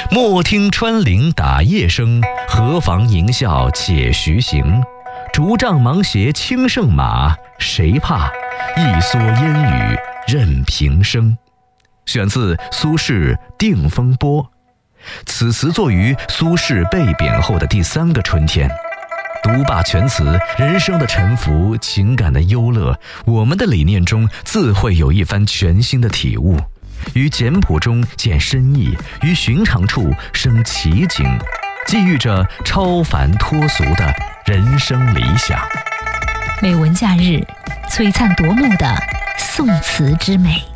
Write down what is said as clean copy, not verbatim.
莫听穿林打叶声，何妨吟啸且徐行。竹杖芒鞋轻胜马，谁怕？一蓑烟雨任平生。选自苏轼《定风波》。此词作于苏轼被贬后的第3个春天。读罢全词，人生的沉浮，情感的忧乐，我们的理念中自会有一番全新的体悟。于简朴中见深意，于寻常处生奇景，寄寓着超凡脱俗的人生理想。 美文假日，璀璨夺目的宋词之美。